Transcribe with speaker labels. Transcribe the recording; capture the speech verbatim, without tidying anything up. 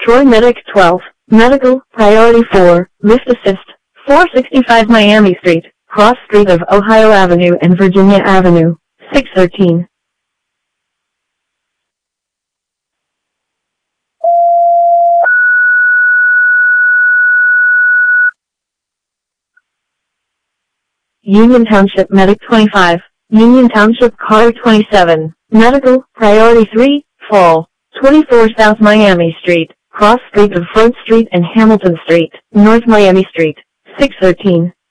Speaker 1: Troy Medic twelve, Medical, Priority four, Lift Assist, four sixty-five Miami Street, cross street of Ohio Avenue and Virginia Avenue, six thirteen. Union Township Medic twenty-five, Union Township Car twenty-seven, Medical, Priority three, Fall, twenty-four South Miami Street, cross street of Front Street and Hamilton Street, North Miami Street, six thirteen.